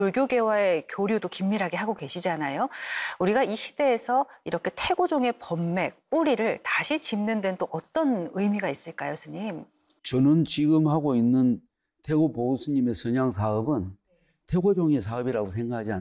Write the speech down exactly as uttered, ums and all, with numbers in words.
불교계와의 교류도 긴밀하게 하고 계시잖아요. 우리가 이 시대에서 이렇게 태고종의 법맥, 뿌리를 다시 짚는 데는 또 어떤 의미가 있을까요, 스님? 저는 지금 하고 있는 태고 보호 스님의 선양 사업은 태고종의 사업이라고 생각하지 않습니다.